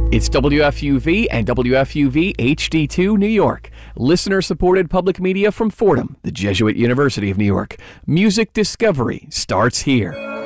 It's WFUV and WFUV HD2 New York. Listener-supported public media from Fordham, the Jesuit University of New York. Music discovery starts here.